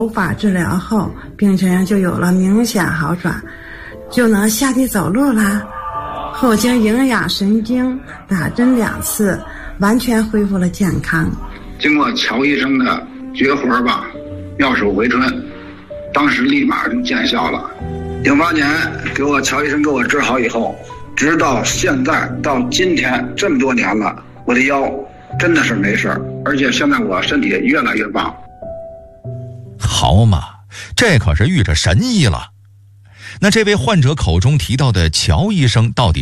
手法治疗后，病情就有了明显好转，就能下地走路啦。后经营养神经打针2次，完全恢复了健康。 经过乔医生的绝活吧，妙手回春，当时立马就见效了。08年乔医生给我治好以后，直到现在到今天这么多年了，我的腰真的是没事，而且现在我身体越来越棒。 好嘛，这可是遇着神医了。那这位患者口中提到的乔医生到底